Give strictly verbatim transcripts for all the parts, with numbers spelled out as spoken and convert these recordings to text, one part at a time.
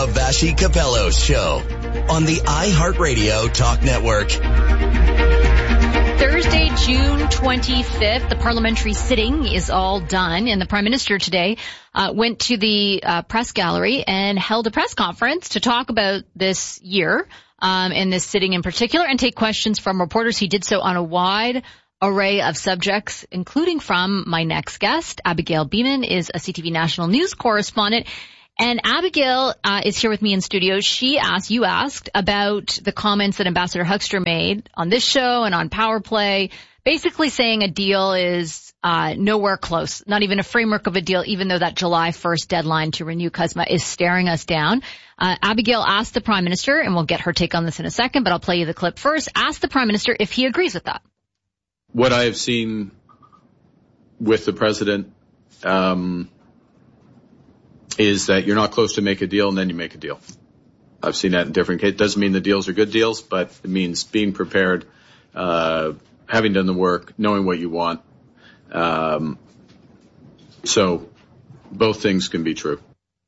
Vassy Capello's show on the iHeartRadio Talk Network. Thursday, June twenty-fifth, the parliamentary sitting is all done, and the Prime Minister today uh, went to the uh, press gallery and held a press conference to talk about this year um, and this sitting in particular and take questions from reporters. He did so on a wide array of subjects, including from my next guest. Abigail Bimman is a C T V National News correspondent. And Abigail uh, is here with me in studio. She asked, you asked about the comments that Ambassador Hoekstra made on this show and on Power Play, basically saying a deal is uh nowhere close, not even a framework of a deal, even though that July first deadline to renew CUSMA is staring us down. Uh, Abigail asked the Prime Minister, and we'll get her take on this in a second, but I'll play you the clip first, asked the Prime Minister if he agrees with that. What I have seen with the President um is that you're not close to make a deal and then you make a deal. I've seen that in different cases. It doesn't mean the deals are good deals, but it means being prepared, uh, having done the work, knowing what you want. Um, so both things can be true.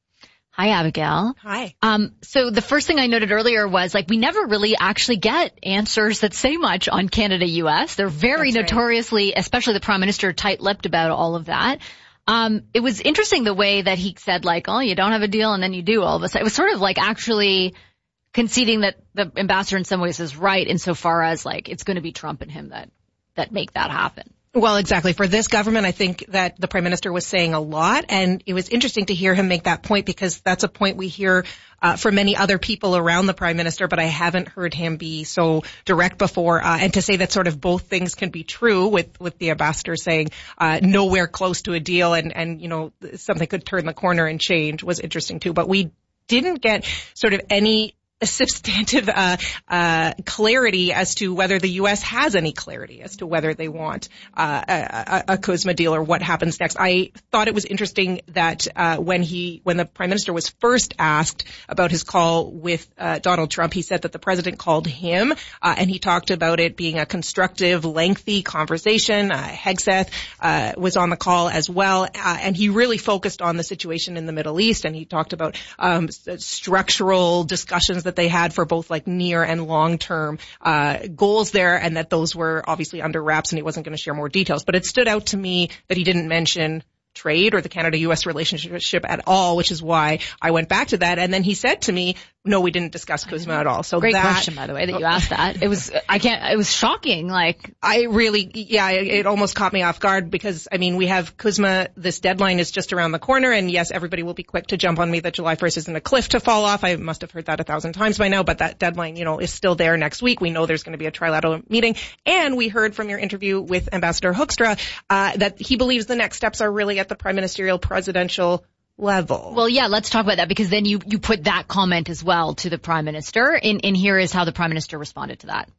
Hi, Abigail. Hi. Um, so the first thing I noted earlier was, like, we never really actually get answers that say much on Canada U S. They're very That's notoriously, right. especially the Prime Minister, tight-lipped about all of that. Um, it was interesting the way that he said, like, oh, you don't have a deal and then you do all of a sudden. It was sort of like actually conceding that the ambassador in some ways is right insofar as, like, it's going to be Trump and him that, that make that happen. Well, exactly. For this government, I think that the Prime Minister was saying a lot, and it was interesting to hear him make that point because that's a point we hear uh, from many other people around the Prime Minister, but I haven't heard him be so direct before. Uh, and to say that sort of both things can be true with, with the ambassador saying uh, nowhere close to a deal and, and, you know, something could turn the corner and change was interesting too. But we didn't get sort of any a substantive uh, uh, clarity as to whether the U S has any clarity as to whether they want uh, a, a CUSMA deal or what happens next. I thought it was interesting that uh, when he, when the Prime Minister was first asked about his call with uh, Donald Trump, he said that the President called him uh, and he talked about it being a constructive, lengthy conversation. Uh, Hegseth uh, was on the call as well, uh, and he really focused on the situation in the Middle East, and he talked about um, structural discussions that they had for both like near and long term uh goals there, and that those were obviously under wraps and he wasn't going to share more details. But it stood out to me that he didn't mention trade or the Canada U S relationship at all, which is why I went back to that. And then he said to me, no, we didn't discuss CUSMA at all. So great that, question, by the way, that you asked that. It was, I can't, it was shocking. Like, I really, yeah, it, it almost caught me off guard because, I mean, we have CUSMA, this deadline is just around the corner, and yes, everybody will be quick to jump on me that July first isn't a cliff to fall off. I must have heard that a thousand times by now, but that deadline, you know, is still there next week. We know there's going to be a trilateral meeting, and we heard from your interview with Ambassador Hoekstra, uh, that he believes the next steps are really at the prime ministerial presidential level. Well, yeah, let's talk about that, because then you, you put that comment as well to the Prime Minister, and, and here is how the Prime Minister responded to that.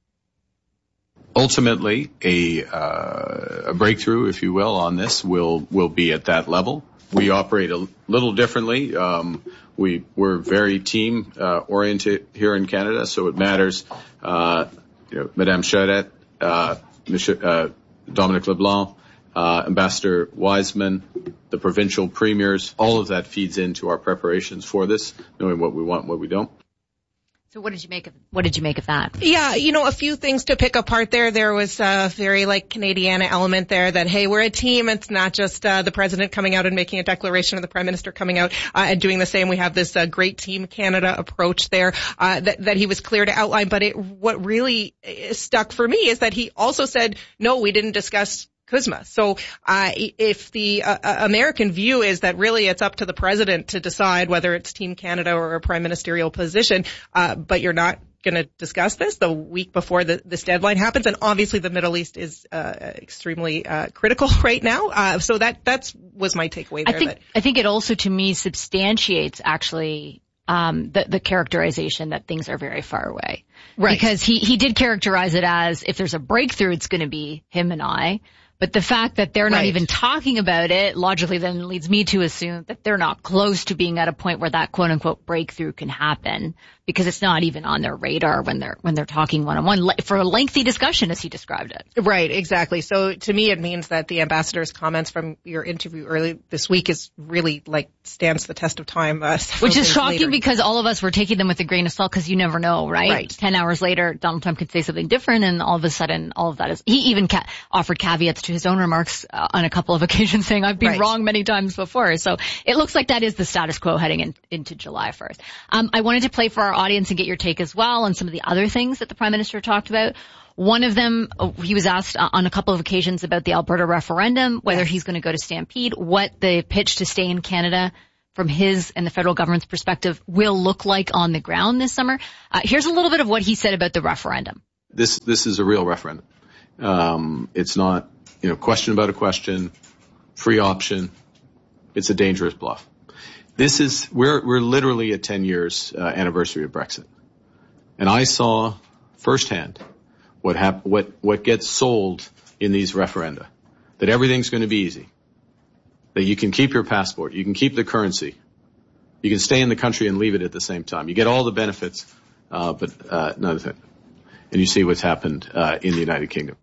Ultimately, a, uh, a breakthrough, if you will, on this will, will be at that level. We operate a little differently. Um, we, we're very team, uh, oriented here in Canada, so it matters, uh, you know, Madame Charette, uh, Monsieur, uh, Dominic LeBlanc, Uh, Ambassador Wiseman, the provincial premiers, all of that feeds into our preparations for this, knowing what we want and what we don't. So what did you make of, what did you make of that? Yeah, you know, a few things to pick apart there. There was a very like Canadiana element there that, hey, we're a team. It's not just uh, the president coming out and making a declaration or the prime minister coming out uh, and doing the same. We have this uh, great team Canada approach there uh, that, that he was clear to outline. But it, what really stuck for me is that he also said, no, we didn't discuss CUSMA. So uh, if the uh, American view is that really it's up to the president to decide whether it's Team Canada or a prime ministerial position, uh, but you're not going to discuss this the week before the, this deadline happens, and obviously the Middle East is uh, extremely uh, critical right now. Uh, so that that's was my takeaway there. I think that, I think it also to me substantiates actually um the, the characterization that things are very far away. Right. Because he he did characterize it as if there's a breakthrough, it's going to be him and I. But the fact that they're not Right. even talking about it logically then leads me to assume that they're not close to being at a point where that quote unquote breakthrough can happen, because it's not even on their radar when they're when they're talking one on one for a lengthy discussion, as he described it. Right, exactly. So to me, it means that the ambassador's comments from your interview early this week is really like stands the test of time. Uh, Which is shocking later. because all of us were taking them with a grain of salt, because you never know, right? Right. Ten hours later, Donald Trump could say something different, and all of a sudden, all of that is. He even ca- offered caveats to his own remarks uh, on a couple of occasions, saying, "I've been Right. wrong many times before." So it looks like that is the status quo heading in, into July first. Um, I wanted to play for our audience and get your take as well on some of the other things that the Prime Minister talked about. One of them, he was asked on a couple of occasions about the Alberta referendum, whether Yes. he's going to go to Stampede, what the pitch to stay in Canada from his and the federal government's perspective will look like on the ground this summer. Uh, here's a little bit of what he said about the referendum. This this is a real referendum. Um, it's not, you know, question about a question, free option. It's a dangerous bluff. This is we're we're literally at ten years uh, anniversary of Brexit, and I saw firsthand what hap- what what gets sold in these referenda, that everything's going to be easy, that you can keep your passport, you can keep the currency, you can stay in the country and leave it at the same time. You get all the benefits, uh, but uh, none of it. And you see what's happened uh, in the United Kingdom.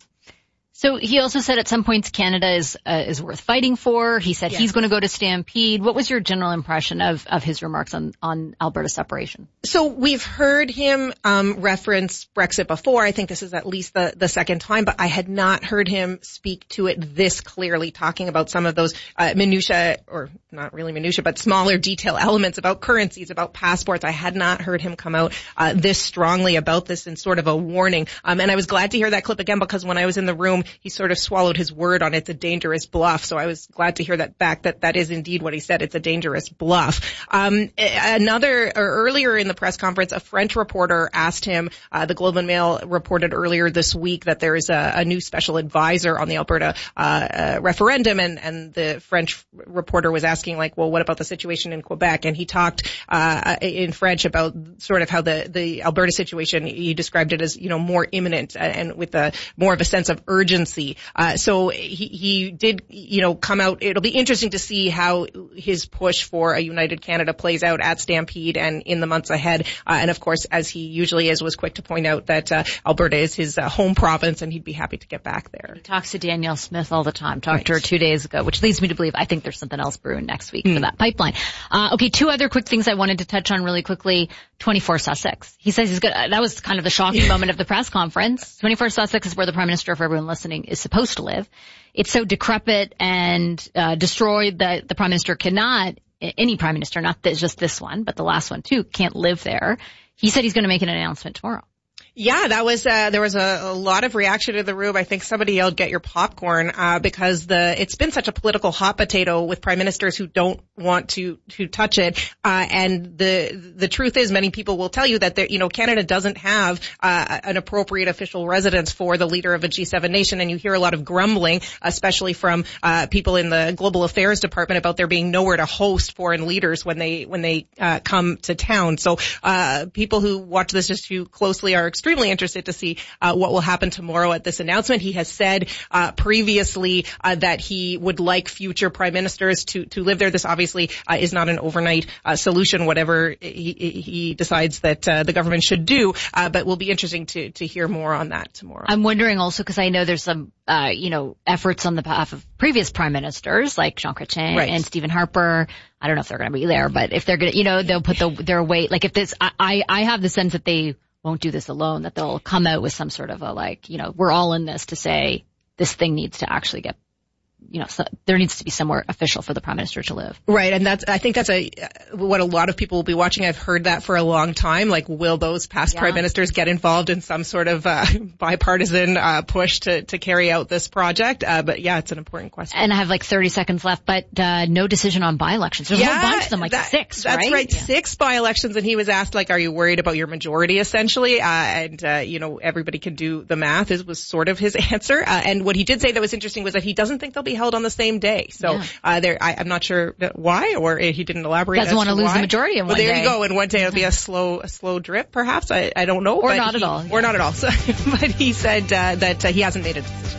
So he also said at some points Canada is uh, is worth fighting for. He said Yes. he's going to go to Stampede. What was your general impression of, of his remarks on, on Alberta separation? So we've heard him um, reference Brexit before. I think this is at least the, the second time, but I had not heard him speak to it this clearly, talking about some of those uh, minutia, or not really minutia, but smaller detail elements about currencies, about passports. I had not heard him come out uh, this strongly about this in sort of a warning. Um, and I was glad to hear that clip again, because when I was in the room, he sort of swallowed his word on it's a dangerous bluff. So I was glad to hear that back, that that is indeed what he said. It's a dangerous bluff. Um, another, or earlier in the press conference, a French reporter asked him, uh, the Globe and Mail reported earlier this week that there is a, a new special advisor on the Alberta uh, uh, referendum, and, and the French reporter was asking, like, well, what about the situation in Quebec? And he talked uh, in French about sort of how the, the Alberta situation, he described it as, you know, more imminent and with a more of a sense of urgency. Uh, so he, he did, you know, come out. It'll be interesting to see how his push for a united Canada plays out at Stampede and in the months ahead. Uh, and of course, as he usually is, was quick to point out that uh, Alberta is his uh, home province, and he'd be happy to get back there. He talks to Danielle Smith all the time. Talked Right. to her two days ago, which leads me to believe I think there's something else brewing next week Mm. for that pipeline. Uh, okay, two other quick things I wanted to touch on really quickly. twenty-four Sussex. He says he's good. Uh, that was kind of the shocking moment of the press conference. twenty-four Sussex is where the Prime Minister, for everyone listening, is supposed to live. It's so decrepit and uh, destroyed that the Prime Minister cannot, any Prime Minister, not this, just this one, but the last one too, can't live there. He said he's going to make an announcement tomorrow. Yeah, that was, uh, there was a, a lot of reaction in the room. I think somebody yelled, get your popcorn, uh, because the, it's been such a political hot potato with prime ministers who don't want to, to touch it. Uh, and the, the truth is many people will tell you that there, you know, Canada doesn't have, uh, an appropriate official residence for the leader of a G seven nation. And you hear a lot of grumbling, especially from, uh, people in the global affairs department about there being nowhere to host foreign leaders when they, when they, uh, come to town. So, uh, people who watch this issue closely are extremely interested to see uh, what will happen tomorrow at this announcement. He has said uh, previously uh, that he would like future prime ministers to to live there. This obviously uh, is not an overnight uh, solution, whatever he, he decides that uh, the government should do, uh, but will be interesting to to hear more on that tomorrow. I'm wondering also, because I know there's some, uh, you know, efforts on the behalf of previous prime ministers like Jean Chrétien Right. and Stephen Harper. I don't know if they're going to be there, but if they're going to, you know, they'll put the, their weight. Like if this, I, I, I have the sense that they won't do this alone, that they'll come out with some sort of a, like, you know, we're all in this to say this thing needs to actually get, you know, so there needs to be somewhere official for the prime minister to live. Right, and that's, I think that's a, what a lot of people will be watching. I've heard that for a long time. Like, will those past Yeah. prime ministers get involved in some sort of, uh, bipartisan, uh, push to, to carry out this project? Uh, but yeah, it's an important question. And I have like thirty seconds left, but, uh, no decision on by-elections. There's a whole bunch of them, like that- six, that's right? That's right, Yeah. six by-elections, and he was asked, like, are you worried about your majority, essentially? Uh, and, uh, you know, everybody can do the math, is, was sort of his answer. Uh, and what he did say that was interesting was that he doesn't think they'll be held on the same day. So, Yeah. uh, there, I, I'm not sure why, or he didn't elaborate. Doesn't as want to lose why. the majority in But one there day. you go. And one day it'll be a slow, a slow drip, perhaps. I, I don't know. Or but not he- at all. Or not at all. So, but he said, uh, that uh, he hasn't made a decision.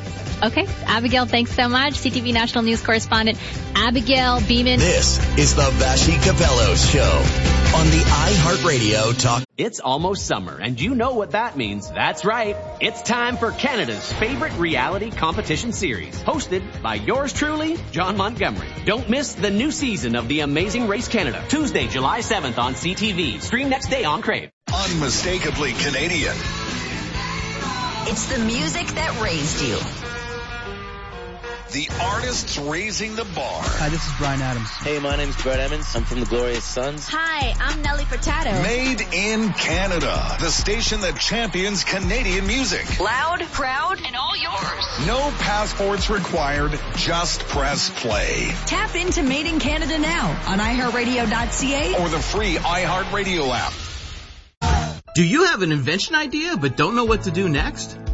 Okay. Abigail, thanks so much. C T V National News Correspondent Abigail Beeman. This is the Vassy Cavello Show on the iHeartRadio Talk. It's almost summer, and you know what that means. That's right. It's time for Canada's favorite reality competition series, hosted by yours truly, John Montgomery. Don't miss the new season of The Amazing Race Canada, Tuesday, July seventh on C T V. Stream next day on Crave. Unmistakably Canadian. It's the music that raised you. The artists raising the bar. Hi, this is Bryan Adams. Hey, my name's Brett Emmons. I'm from the Glorious Sons. Hi, I'm Nelly Furtado. Made in Canada. The station that champions Canadian music. Loud, proud, and all yours. No passports required. Just press play. Tap into Made in Canada now on i heart radio dot c a or the free iHeartRadio app. Do you have an invention idea but don't know what to do next?